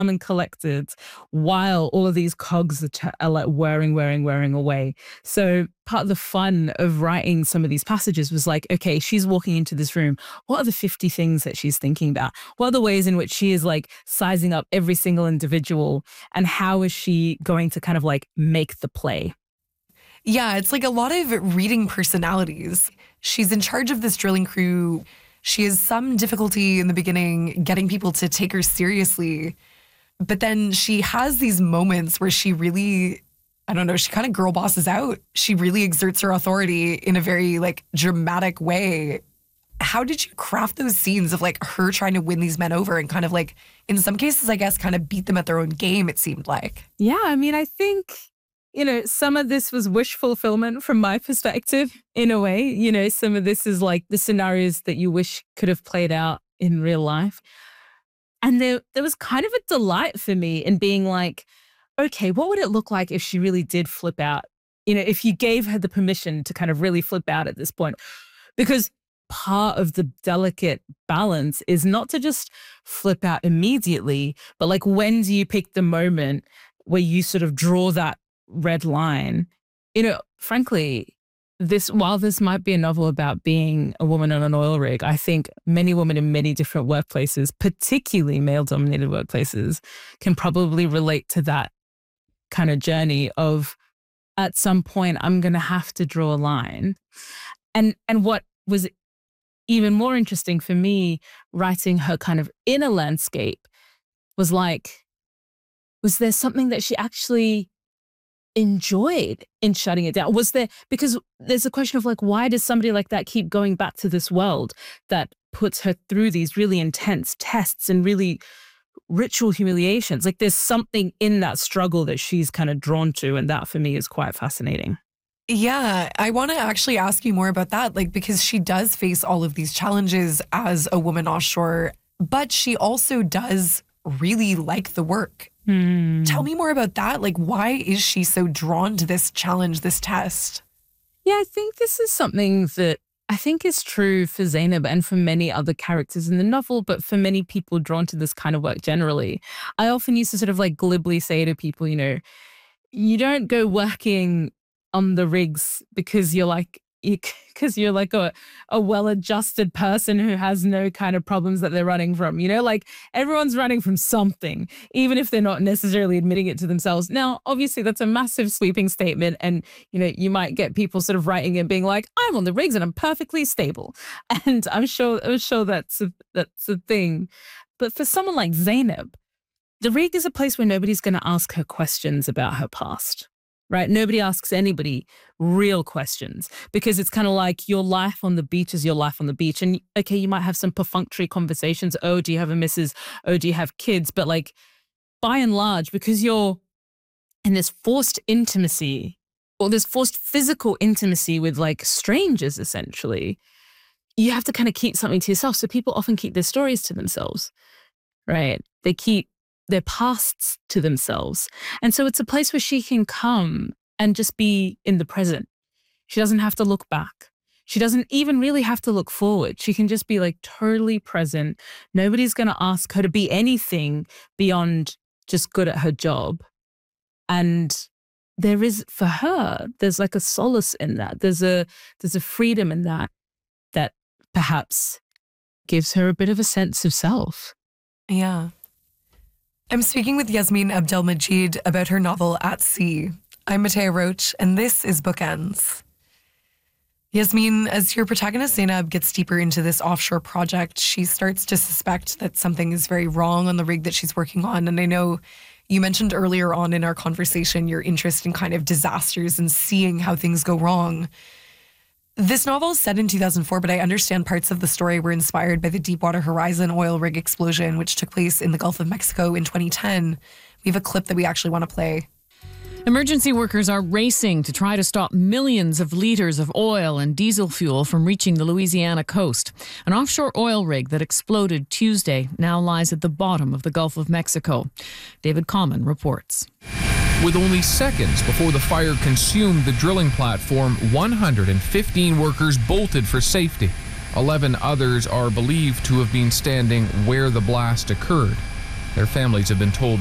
and collected while all of these cogs are like whirring away. So part of the fun of writing some of these passages was like, okay, she's walking into this room. What are the 50 things that she's thinking about? What are the ways in which she is like sizing up every single individual? And how is she going to kind of like make the play? Yeah, it's like a lot of reading personalities. She's in charge of this drilling crew. She has some difficulty in the beginning getting people to take her seriously. But then she has these moments where she really, I don't know, she kind of girl bosses out. She really exerts her authority in a very like dramatic way. How did you craft those scenes of like her trying to win these men over and kind of like, in some cases, I guess, kind of beat them at their own game, it seemed like? Yeah, I mean, I think, some of this was wish fulfillment from my perspective in a way. Some of this is like the scenarios that you wish could have played out in real life. And there was kind of a delight for me in being like, okay, what would it look like if she really did flip out? If you gave her the permission to kind of really flip out at this point. Because part of the delicate balance is not to just flip out immediately, but like when do you pick the moment where you sort of draw that red line? Frankly, while this might be a novel about being a woman on an oil rig, I think many women in many different workplaces, particularly male-dominated workplaces, can probably relate to that kind of journey of, at some point, I'm going to have to draw a line. And what was even more interesting for me, writing her kind of inner landscape, was like, was there something that she actually enjoyed in shutting it down? Because there's a question of like, why does somebody like that keep going back to this world that puts her through these really intense tests and really ritual humiliations? Like there's something in that struggle that she's kind of drawn to. And that for me is quite fascinating. Yeah, I want to actually ask you more about that, like, because she does face all of these challenges as a woman offshore, but she also does really like the work. Tell me more about that. Like, why is she so drawn to this challenge, this test? Yeah, I think this is something that I think is true for Zainab and for many other characters in the novel, but for many people drawn to this kind of work generally. I often used to sort of like glibly say to people, you don't go working on the rigs because you're like a well-adjusted person who has no kind of problems that they're running from, like everyone's running from something, even if they're not necessarily admitting it to themselves. Now, obviously that's a massive sweeping statement. And, you might get people sort of writing and being like, I'm on the rigs and I'm perfectly stable. And I'm sure that's a thing. But for someone like Zainab, the rig is a place where nobody's going to ask her questions about her past. Right? Nobody asks anybody real questions because it's kind of like your life on the beach is your life on the beach. And okay, you might have some perfunctory conversations. Oh, do you have a missus? Oh, do you have kids? But like by and large, because you're in this forced intimacy or this forced physical intimacy with like strangers, essentially, you have to kind of keep something to yourself. So people often keep their stories to themselves, right? They keep their pasts to themselves. And so it's a place where she can come and just be in the present. She doesn't have to look back. She doesn't even really have to look forward. She can just be like totally present. Nobody's going to ask her to be anything beyond just good at her job. And there is, for her, there's like a solace in that. There's a freedom in that perhaps gives her a bit of a sense of self. Yeah. I'm speaking with Yasmin Abdelmajid about her novel At Sea. I'm Matea Roach, and this is Bookends. Yasmin, as your protagonist Zainab gets deeper into this offshore project, she starts to suspect that something is very wrong on the rig that she's working on. And I know you mentioned earlier on in our conversation your interest in kind of disasters and seeing how things go wrong. This novel is set in 2004, but I understand parts of the story were inspired by the Deepwater Horizon oil rig explosion, which took place in the Gulf of Mexico in 2010. We have a clip that we actually want to play. Emergency workers are racing to try to stop millions of liters of oil and diesel fuel from reaching the Louisiana coast. An offshore oil rig that exploded Tuesday now lies at the bottom of the Gulf of Mexico. David Common reports. With only seconds before the fire consumed the drilling platform, 115 workers bolted for safety. 11 others are believed to have been standing where the blast occurred. Their families have been told